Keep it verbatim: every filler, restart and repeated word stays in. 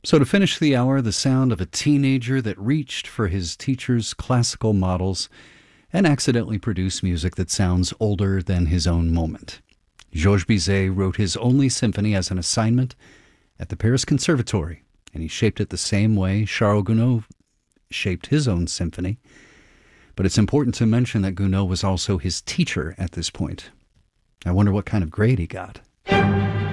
So to finish the hour, the sound of a teenager that reached for his teacher's classical models and accidentally produced music that sounds older than his own moment. Georges Bizet wrote his only symphony as an assignment at the Paris Conservatory, and he shaped it the same way Charles Gounod shaped his own symphony. But it's important to mention that Gounod was also his teacher at this point. I wonder what kind of grade he got.